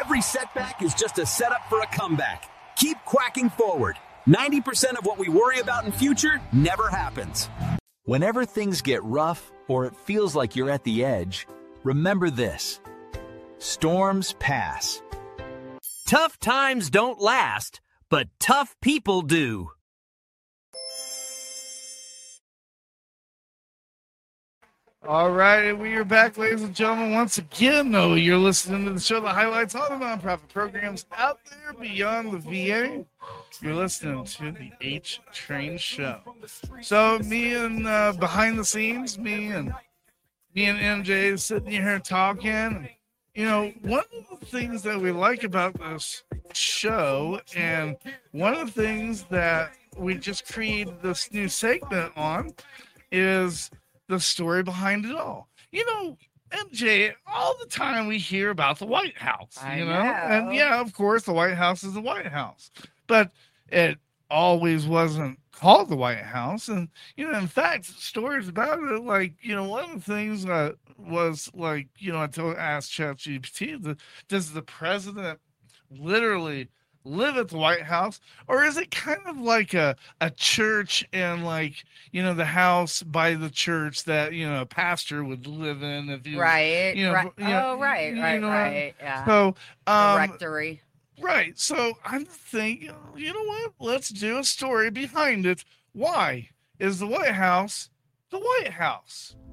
Every setback is just a setup for a comeback. Keep quacking forward. 90% of what we worry about in future never happens. Whenever things get rough or it feels like you're at the edge, remember this: storms pass. Tough times don't last, but tough people do. All right, we are back, ladies and gentlemen, once again. No, you're listening to the show that highlights all the nonprofit programs out there beyond the VA. You're listening to the H Train Show. So me and behind the scenes, me and MJ sitting here talking. You know, one of the things that we like about this show, and one of the things that we just created this new segment on, is the story behind it all. You know, MJ, all the time we hear about the White House, you know? And yeah, of course, the White House is the White House, but it always wasn't called the White House. And, you know, in fact, stories about it, like, you know, one of the things that was like, you know, I asked ChatGPT, does the president literally live at the White House, or is it kind of like a church, and like, you know, the house by the church that, you know, a pastor would live in if you right, you know, right. you know, Right, yeah. So the rectory. Right. So I'm thinking, you know what? Let's do a story behind it. Why is the White House the White House?